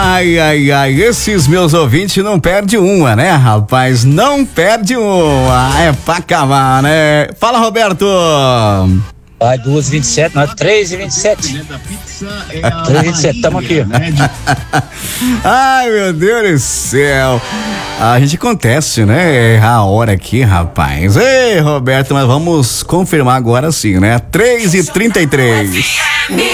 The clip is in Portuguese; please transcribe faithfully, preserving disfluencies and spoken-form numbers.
Ai, ai, ai, esses meus ouvintes não perdem uma, né, rapaz? Não perde uma. É pra acabar, né? Fala, Roberto. Vai, duas e vinte e sete, não é três e vinte e sete. três e vinte e sete, tamo aqui. Ai, meu Deus do céu. A gente acontece, né? Errar a hora aqui, rapaz. Ei, Roberto, mas vamos confirmar agora sim, né? três e trinta e três.